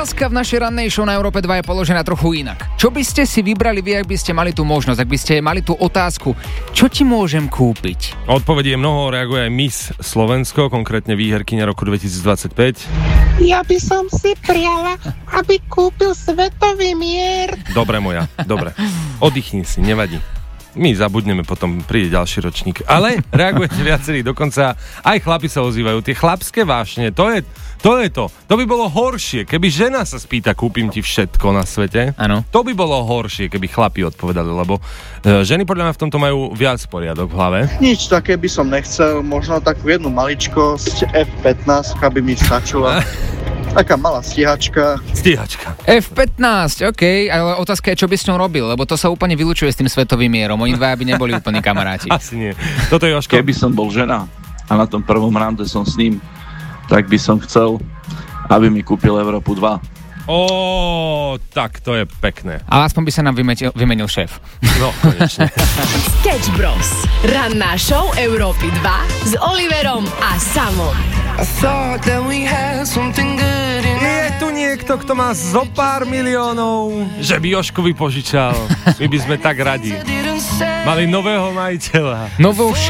Otázka v našej rannej show na Európe 2 je položená trochu inak. Čo by ste si vybrali vy, ak by ste mali tú možnosť, ak by ste mali tú otázku, čo ti môžem kúpiť? Odpovedí je mnoho, reaguje aj Miss Slovensko, konkrétne výherkyňa roku 2025. Ja by som si priala, aby kúpil svetový mier. Dobre moja, dobre. Oddychni si, nevadí. My zabudneme, potom príde ďalší ročník. Ale reagujete viacerí, dokonca aj chlapi sa ozývajú. Tie chlapské vášne, to je to. To by bolo horšie, keby žena sa spýta, kúpim ti všetko na svete. Áno. To by bolo horšie, keby chlapi odpovedali, lebo ženy podľa mňa v tomto majú viac poriadok v hlave. Nič také by som nechcel, možno takú jednu maličkosť F15, aby mi stačila. Taká malá stíhačka. Stíhačka. F15, OK, ale otázka je, čo by s ňou robil, lebo to sa úplne vylučuje s tým svetovým mierom. Oni dvaja by neboli úplní kamaráti. Asi nie. Toto je Jožko. Keby som bol žena a na tom prvom rande som s ním, tak by som chcel, aby mi kúpil Európu 2. Tak to je pekné. Ale aspoň by sa nám vymenil šéf. No, konečne. Sketch Bros. Ranná show Európy 2 s Oliverom a Samom. Je tu niekto, kto má zo pár miliónov, že by Jožkovi požičal. My by sme tak radi. Mali nového majiteľa. Novou